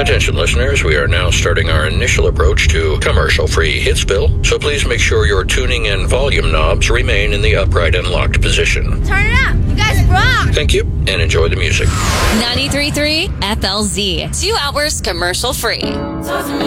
Attention listeners, we are now starting our initial approach to commercial-free Hitsville, so please make sure your tuning and volume knobs remain in the upright and locked position. Turn it up! You guys rock! Thank you, and enjoy the music. 93.3 FLZ. 2 hours commercial-free.